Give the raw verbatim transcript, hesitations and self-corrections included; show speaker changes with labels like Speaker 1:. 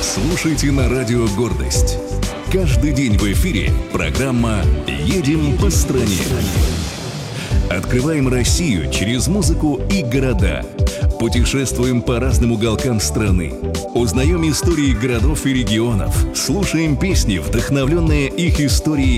Speaker 1: Слушайте на радио «Гордость». Каждый день в эфире программа «Едем по стране». Открываем Россию через музыку и города. Путешествуем по разным уголкам страны. Узнаем истории городов и регионов. Слушаем песни, вдохновленные их историей